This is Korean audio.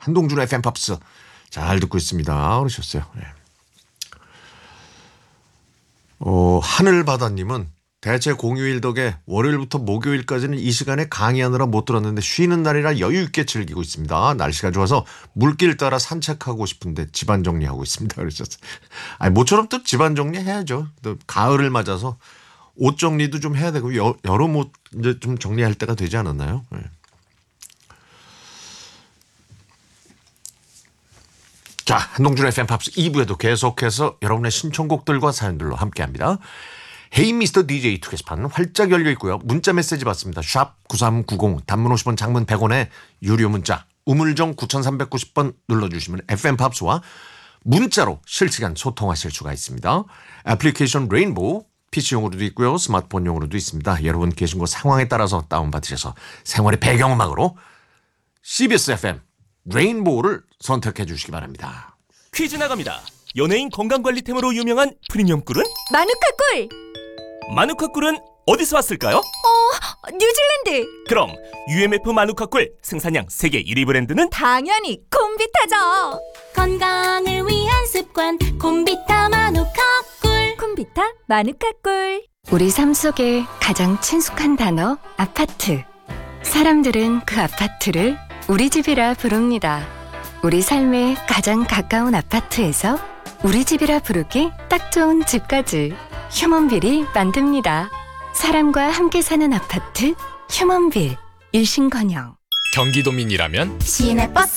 한동준의 팬팝스 잘 듣고 있습니다. 그러셨어요. 네. 하늘바다님은 대체 공휴일 덕에 월요일부터 목요일까지는 이 시간에 강의하느라 못 들었는데 쉬는 날이라 여유 있게 즐기고 있습니다. 날씨가 좋아서 물길 따라 산책하고 싶은데 집안 정리하고 있습니다. 그러셨어요. 아니 모처럼 또 집안 정리해야죠. 또 가을을 맞아서 옷 정리도 좀 해야 되고 여름 옷 이제 좀 정리할 때가 되지 않았나요? 네. 자, 한동준의 팬팝스 2부에도 계속해서 여러분의 신청곡들과 사연들로 함께합니다. 헤이 미스터 DJ 투게시판 활짝 열려 있고요. 문자 메시지 받습니다. 샵 9390 단문 50원 장문 100원에 유료 문자 우물정 9390번 눌러주시면 FM팝스와 문자로 실시간 소통하실 수가 있습니다. 애플리케이션 레인보우 PC용으로도 있고요. 스마트폰용으로도 있습니다. 여러분 계신 곳 상황에 따라서 다운받으셔서 생활의 배경음악으로 CBS FM 레인보우를 선택해 주시기 바랍니다. 퀴즈 나갑니다. 연예인 건강관리템으로 유명한 프리미엄 꿀은? 마누카 꿀! 마누카 꿀은 어디서 왔을까요? 뉴질랜드! 그럼 UMF 마누카 꿀 생산량 세계 1위 브랜드는? 당연히 콤비타죠! 건강을 위한 습관 콤비타 마누카 꿀. 콤비타 마누카 꿀. 우리 삶 속에 가장 친숙한 단어 아파트. 사람들은 그 아파트를 우리 집이라 부릅니다. 우리 삶에 가장 가까운 아파트에서 우리 집이라 부르기 딱 좋은 집까지 휴먼빌이 만듭니다. 사람과 함께 사는 아파트 휴먼빌. 일신건영. 경기도민이라면 시내버스